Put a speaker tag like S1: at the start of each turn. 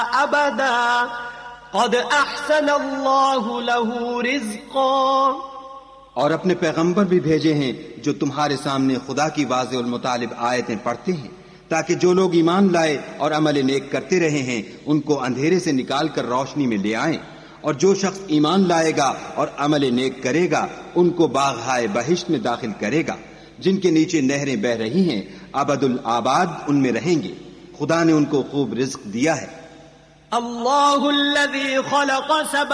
S1: अबदा क़द अहसनल्लाहु लहू रिज़्क़ा।
S2: और अपने पैगंबर भी भेजे हैं जो तुम्हारे सामने खुदा की वाज़ेह और मुतालिब आयतें पढ़ते हैं, ताकि जो लोग ईमान लाए और अमल नेक करते रहे हैं उनको अंधेरे से निकालकर रोशनी में ले आएं, और जो शख्स ईमान लाएगा और अमल नेक करेगा उनको बाग़-ए बहिश्त में दाखिल करेगा, जिनके नीचे नहरें बह रही हैं, अबदुल आबाद उनमें रहेंगे। खुदा ने उनको खूब रिज़्क़ दिया है।
S1: अल्लाहुल्लज़ी खलक़